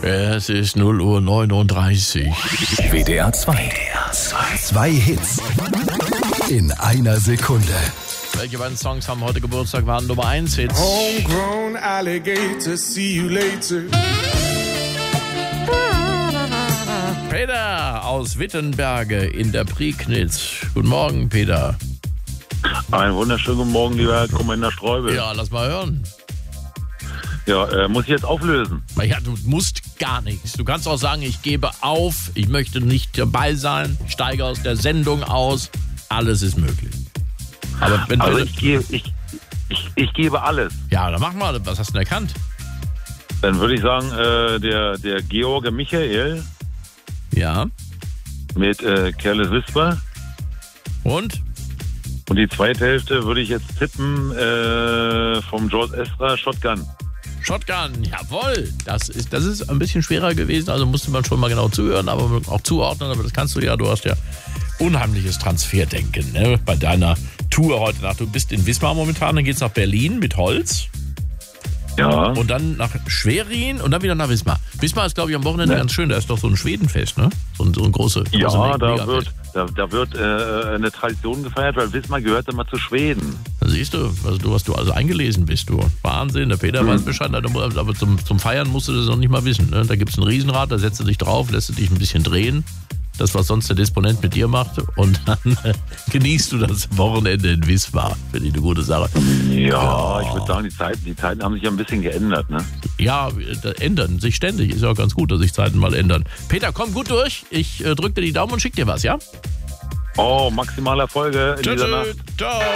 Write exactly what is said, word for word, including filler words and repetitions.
Es ist null Uhr neununddreißig. W D R zwei. Zwei Hits in einer Sekunde. Welche beiden Songs haben heute Geburtstag, waren Nummer eins Hits? Homegrown alligator, see you later. Peter aus Wittenberge in der Prignitz. Guten Morgen, Peter. Einen wunderschönen guten Morgen, lieber Herr Kommandant Streubel. Ja, lass mal hören. Ja, äh, muss ich jetzt auflösen? Ja, du musst gar nichts. Du kannst auch sagen, ich gebe auf, ich möchte nicht dabei sein, ich steige aus der Sendung aus. Alles ist möglich. Aber wenn Also du, ich, gebe, ich, ich, ich gebe alles. ja, dann mach mal, was hast du denn erkannt? Dann würde ich sagen, äh, der, der George Michael Ja. mit äh, Careless Whisper. Und? Und die zweite Hälfte würde ich jetzt tippen äh, vom George Ezra, Shotgun. Shotgun, jawohl. Das ist, das ist ein bisschen schwerer gewesen, also musste man schon mal genau zuhören, aber auch zuordnen, aber das kannst du ja, du hast ja unheimliches Transferdenken, ne? Bei deiner Tour heute Nacht. Du bist in Wismar momentan, dann geht's nach Berlin mit Holz. Ja. Und dann nach Schwerin und dann wieder nach Wismar. Wismar ist, glaube ich, am Wochenende Ja. ganz schön. Da ist doch so ein Schwedenfest, ne? So ein, so ein große, große Ja, da Megafest. wird, da, da wird äh, eine Tradition gefeiert, weil Wismar gehört immer zu Schweden. Da siehst du, also du, was du also eingelesen bist, du. Wahnsinn, der Peter Mhm. weiß Bescheid, aber zum, zum Feiern musst du das noch nicht mal wissen. Ne? Da gibt es ein Riesenrad, da setzt du dich drauf, lässt du dich ein bisschen drehen. Das, was sonst der Disponent mit dir macht. Und dann äh, genießt du das Wochenende in Wismar. Finde ich eine gute Sache. Ja, ich würde sagen, die Zeiten, die Zeiten haben sich ja ein bisschen geändert, ne? Ja, äh, ändern sich ständig. Ist ja auch ganz gut, dass sich Zeiten mal ändern. Peter, komm gut durch. Ich äh, drück dir die Daumen und schick dir was, ja? Oh, maximal Erfolge in dieser Nacht. Ciao.